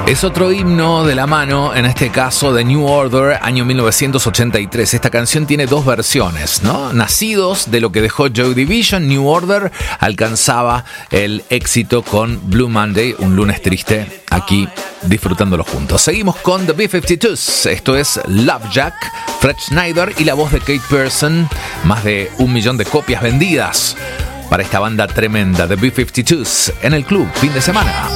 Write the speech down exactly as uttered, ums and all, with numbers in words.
Es otro himno de la mano, en este caso de New Order, año mil novecientos ochenta y tres. Esta canción tiene dos versiones, ¿no? Nacidos de lo que dejó Joy Division, New Order alcanzaba el éxito con Blue Monday, un lunes triste, aquí disfrutándolo juntos. Seguimos con The B cincuenta y dos, esto es Love Jack, Fred Schneider y la voz de Kate Pearson, más de un millón de copias vendidas para esta banda tremenda, The B cincuenta y dos, en el club, fin de semana.